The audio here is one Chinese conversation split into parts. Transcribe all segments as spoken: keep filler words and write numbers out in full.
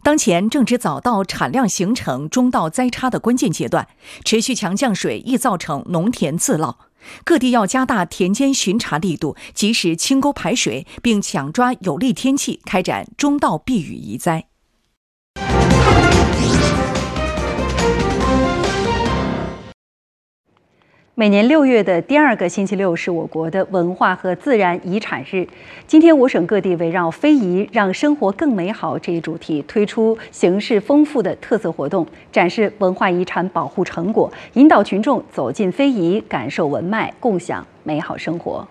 当前正值早稻产量形成、中稻栽插的关键阶段，持续强降水易造成农田自涝。各地要加大田间巡查力度，及时清沟排水，并抢抓有利天气，开展中稻避雨移灾。 每年六月的第二个星期六是我国的文化和自然遗产日。今天，我省各地围绕非遗让生活更美好这一主题，推出形式丰富的特色活动，展示文化遗产保护成果，引导群众走进非遗，感受文脉，共享美好生活。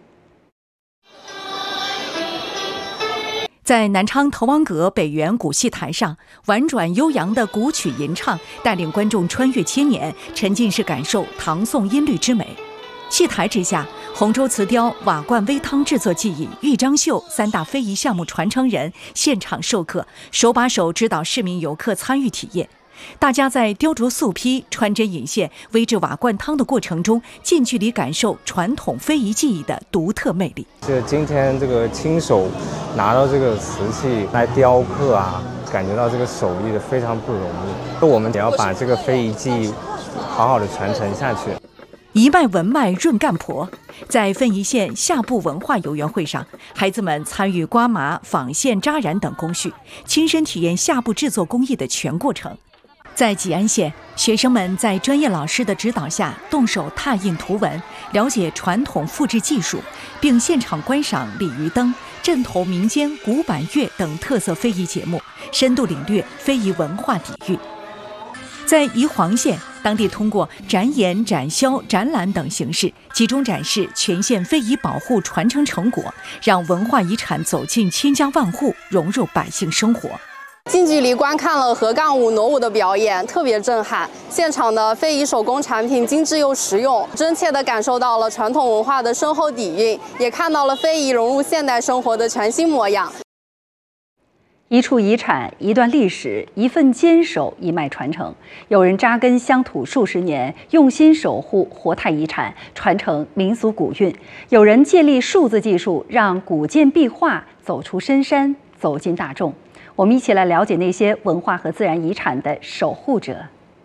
在南昌滕王阁北园古戏台上，婉转悠扬的古曲吟唱带领观众穿越千年，沉浸式感受唐宋音律之美。戏台之下，洪州瓷雕、瓦罐煨汤制作技艺、豫章绣三大非遗项目传承人现场授课，手把手指导市民游客参与体验。大家在雕琢素坯、穿针引线、煨制瓦罐汤的过程中，近距离感受传统非遗技艺的独特魅力。 是今天这个亲手拿到这个瓷器来雕刻啊，感觉到这个手艺的非常不容易。我们也要把这个非遗技艺好好的传承下去。 一脉文脉润干婆，在汾宜县下埠文化游园会上，孩子们参与刮麻、纺线、扎染等工序，亲身体验下埠制作工艺的全过程。在吉安县，学生们在专业老师的指导下，动手拓印图文，了解传统复制技术，并现场观赏鲤鱼灯、镇头民间古板乐等特色非遗节目，深度领略非遗文化底蕴。在宜黄县，当地通过展演、展销、展览等形式，集中展示全县非遗保护传承成果，让文化遗产走进千家万户，融入百姓生活。 近距离观看了河杠舞、傩舞的表演，特别震撼。现场的非遗手工产品精致又实用，真切地感受到了传统文化的深厚底蕴，也看到了非遗融入现代生活的全新模样。 一处遗产，一段历史，一份坚守，一脉传承。有人扎根乡土数十年，用心守护活态遗产，传承民俗古韵；有人借力数字技术，让古建壁画走出深山，走进大众。我们一起来了解那些文化和自然遗产的守护者。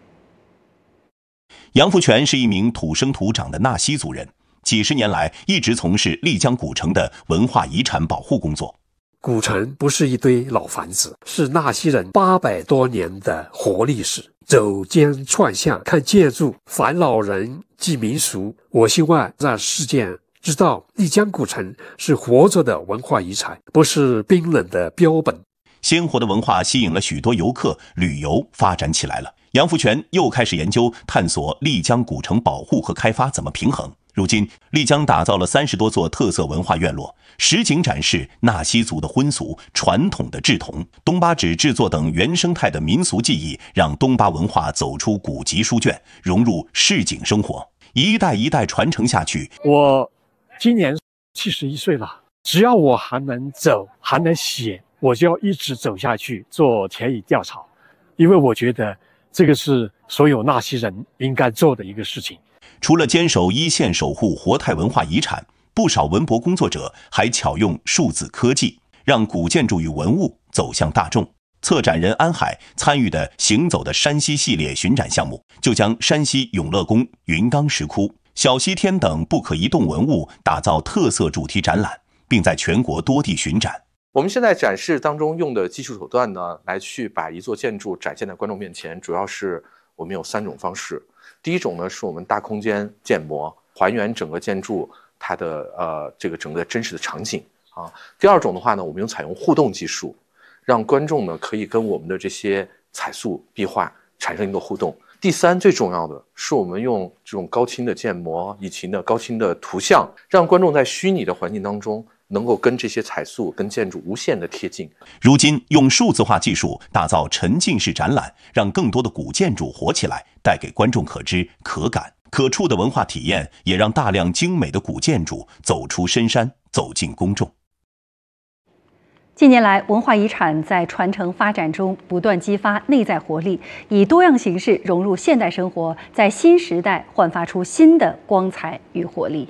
杨福全是一名土生土长的纳西族人，几十年来一直从事丽江古城的文化遗产保护工作。 古城不是一堆老房子，是纳西人八百多年的活历史。走街串巷看建筑，烦老人记民俗。我希望让世界知道，丽江古城是活着的文化遗产，不是冰冷的标本。 鲜活的文化吸引了许多游客，旅游发展起来了。杨福全又开始研究探索丽江古城保护和开发怎么平衡。如今，丽江打造了三十多座特色文化院落，实景展示纳西族的婚俗、传统的制铜、东巴纸制作等原生态的民俗技艺，让东巴文化走出古籍书卷，融入市井生活，一代一代传承下去。 我今年七十一岁了，只要我还能走，还能写，我就要一直走下去，做田野调查，因为我觉得这个是所有纳西人应该做的一个事情。 除了坚守一线守护活态文化遗产，不少文博工作者还巧用数字科技，让古建筑与文物走向大众。策展人安海参与的行走的山西系列巡展项目，就将山西永乐宫、云冈石窟、小西天等不可移动文物打造特色主题展览，并在全国多地巡展。 我们现在展示当中用的技术手段呢，来去把一座建筑展现在观众面前，主要是我们有三种方式。第一种呢，是我们大空间建模，还原整个建筑它的呃这个整个真实的场景啊。第二种的话呢，我们用采用互动技术，让观众呢可以跟我们的这些彩塑壁画产生一个互动。第三，最重要的是我们用这种高清的建模以及呢高清的图像，让观众在虚拟的环境当中能够跟这些彩塑跟建筑无限的贴近。 如今用数字化技术打造沉浸式展览，让更多的古建筑活起来，带给观众可知、可感、可触的文化体验，也让大量精美的古建筑走出深山，走进公众。 近年来，文化遗产在传承发展中不断激发内在活力，以多样形式融入现代生活，在新时代焕发出新的光彩与活力。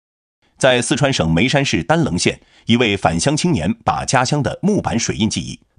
在四川省眉山市丹棱县，一位返乡青年把家乡的木板水印技艺